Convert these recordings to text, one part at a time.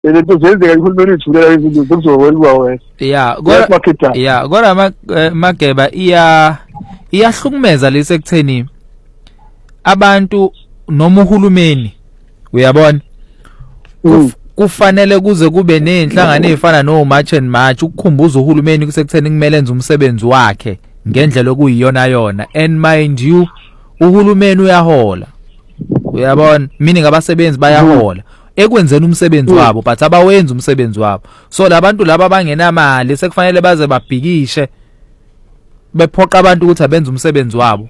lento zenzeka ihulumeni ithulela izinto zokuzokwenziwa wena kodwa Mageba iyahlukumeza lesekutheni abantu noma uhulumeni uyabona kufanele kuze kube nenhlangano ezifana no March and March ukukhumbuza uhulumeni kusekutheni kumele enze umsebenzi wakhe ngendlela okuyiyona yona. And mind you, uhulumeni uyahola, uyabona, meaning abasebenzi bayahola ekwenzeni umsebenzi wabo, but abawenza umsebenzi wabo. So labantu laba bangenamali sekufanele baze babhikishe bephoqa abantu ukuthi abenze umsebenzi wabo.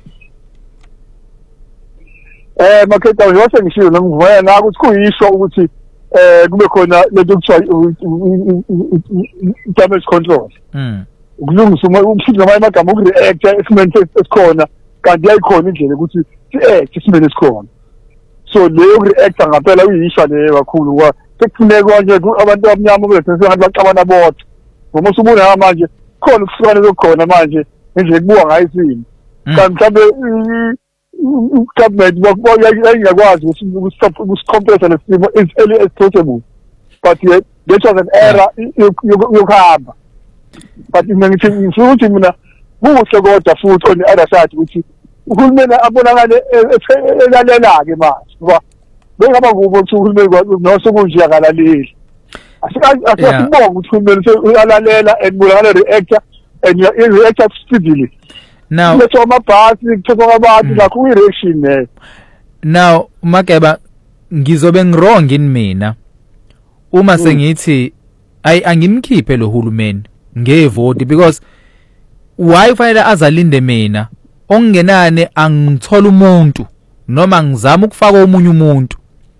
Makhetha nje ngishilo nangivaya la ukuthi kuyisho ukuthi kube khona lento kuthiwa damage control. Ukulungisa umshini noma amagama okureact esimeni esikhona kanti yayikhona indlela ukuthi si-act esimeni esikhona. So leyo react ngaphela uyisho leyo kakhulu kwa sekufuneka nje abantu abamnyama bese ngathi baqabana bodwa. Ngoba usubona manje khona ukuhlukana lokukhona manje nje kubuka ngayo isimo. Kanti mhlawumbe government yayingakwazi ukusicompressa lesimo as early as possible, but that was an error yokuhamba. But ngifuna mina kuhle kodwa futhi on the other side ukuthi uhulumeni abonakale elalelake manje ngoba bengaba kubo ukuthi uhulumeni nosekunje akalaleli. Asibonga ukuthi uhulumeni uyalalela and bulakala reactor and reactor speedily. Now Mageba ngizobe ngirong mina uma sengithi angimkhiphe lo hulumeni ngevoti, because why fanele azalinde mina ongenane angithola umuntu noma ngizama ukufaka omunye umuntu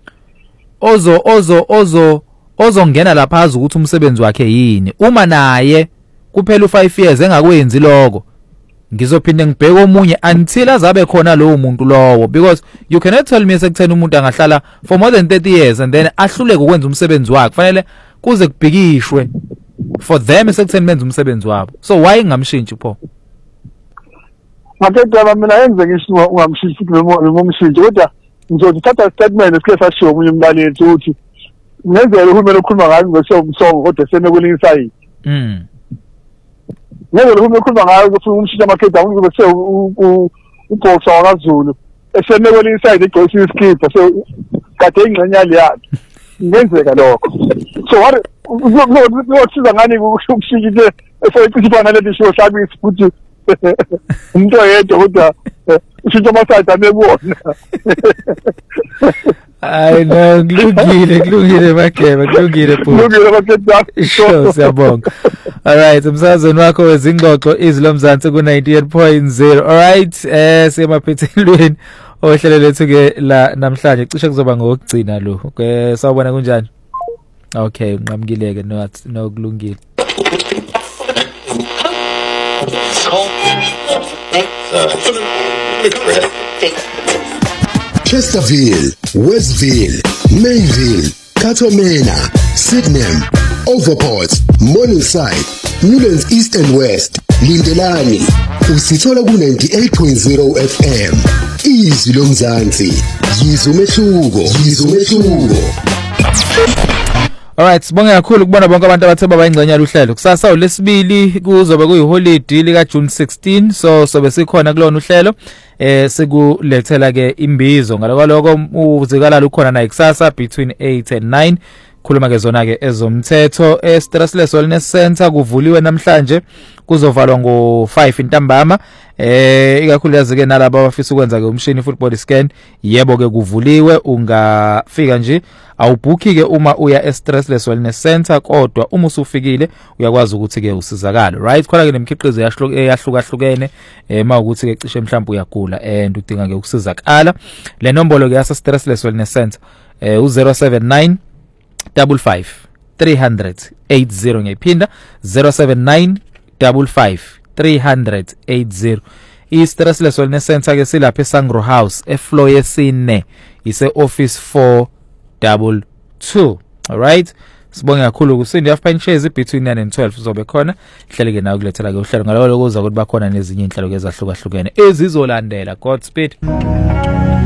ozongena lapha azi ukuthi umsebenzi wakhe yini. Uma naye kuphela u5 years engakwenzi lokho, ngizophinde ngibheke omunye until azabe khona lowo muntu lowo, because you cannot tell me sekuthena umuntu angahlala for more than 30 years and then ahluleke ukwenza umsebenzi wakhe. Kufanele kuze kubhikishwe for them sekuthena benza umsebenzi wabo. So why ngamshintshi pho? Makhetha mina yenze ngisho ungamshintshi noma umshintshi, kodwa ngizothatha statement esike sashiwo omunye umlaleli ukuthi ngenzele uhulumeni okhuluma ngayo ngosomsongo kodwa senekwelinye isayidi. Ngeke lo ukhuluma ngayo ukuthi umshintsha Makhetha ukuthi bese uGosa wakaZulu esenekwelinye isayidi egcwele iskipha so kade ingxenye yakhe ngenzeka lokho. So what usiza ngani ukushintsha esoyicisipana leli show hlabisi futhi umuntu oyedwa kodwa ushintsha amasayidi amebona. I know, kulungile Mageba, kulungile pho. Kulungile Makhetha. Sure, siyabonga. All right, umsazweni wakho wezingxoxo izilo Mzansi ku 98.0. All right, siyemaphethelweni ohlelo lethu ke la namhlanje cishe kuzoba ngokugcina lo. Sawubona kunjani? Okay, unqamukileke no kulungile. Chesterfield, Westville, Mayville, Katomena, Sydenham, Overport, Morningside, Newlands East and West, Lindelani, usithola ku 98.0 FM. Izwi loMzansi, yizwe umehluko. Alright, sibonge kakhulu kubona bonke abantu abatheba bayingxenye yaluhlelo. Kusasa uLesibili kuzobe kuyiholiday lika June 16, so sobe sikhona kulona uhlelo. Sikulethela ke imbizo ngaloko uzikalala ukhona na ikusasa between 8 and 9. Khuluma ke zona ke ezomthetho Stressless Wellness Center kuvuliwe namhlanje, kuzovalwa ngo5 intambama. Ikakhulukazi ke nalabo abafisa ukwenza ke umshini full body scan, yebo ke kuvuliwe, ungafika nje awubhukhi ke uma uya Stressless Wellness Center, kodwa uma usufikile uyakwazi ukuthi ke usizakala. Right, khona ke nemikhiqizo eyahlukahlukene mawukuthi ke cishe mhlawumbe uyagula and udinga ke ukusizakala. Le nombolo ke yasa Stressless Wellness Center u079 55 300 80 ngiyiphinda 079 55 300 80. I-Stressless Wellness Center ke silapha eSangro House efloor yesine ise office 422. Alright, sibonge kakhulu kusindi afpanchezi between 9 and 12 uzobe khona. Hleleke nawe kulethela ke uhlelo ngaloko kuza ukuthi bakhona nezinye inhlelo ezahlukahlukene ezizolandela. Godspeed.